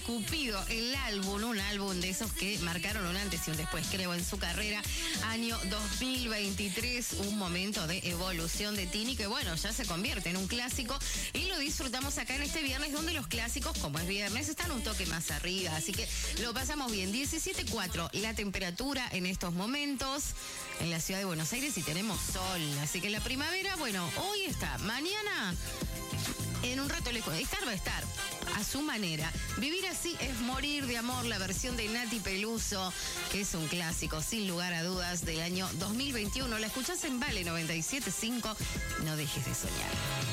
Cupido, el álbum, un álbum de esos que marcaron un antes y un después, creo, en su carrera. Año 2023, un momento de evolución de Tini que, bueno, ya se convierte en un clásico y lo disfrutamos acá en este viernes, donde los clásicos, como es viernes, están un toque más arriba, así que lo pasamos bien. 17.4 la temperatura en estos momentos en la ciudad de Buenos Aires y tenemos sol, así que la primavera, bueno, hoy está, mañana en un rato lejos, estar va a estar a su manera. Vivir así es morir de amor, la versión de Nati Peluso, que es un clásico, sin lugar a dudas, del año 2021. La escuchás en Vale 97.5, no dejes de soñar.